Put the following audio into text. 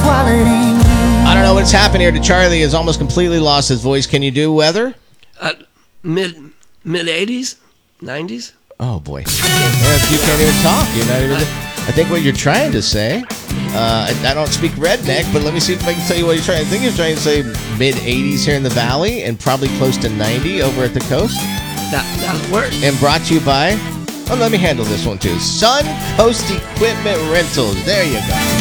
I don't know what's happened here to Charlie. Has almost completely lost his voice. Can you do weather? Mid 80s, 90s. Oh boy, you can't even talk. You're not even. I think what you're trying to say. I don't speak redneck, but let me see if I can tell you what you're trying. I think you're trying to say mid 80s here in the valley, and probably close to 90 over at the coast. That works. And brought to you by. Oh, let me handle this one too. Sun Coast Equipment Rentals. There you go.